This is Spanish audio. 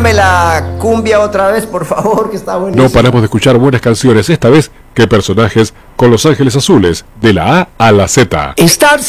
Póngame la cumbia otra vez, por favor, que está buenísimo. No paramos de escuchar buenas canciones, esta vez, ¿qué personajes? Con Los Ángeles Azules, de la A a la Z. Star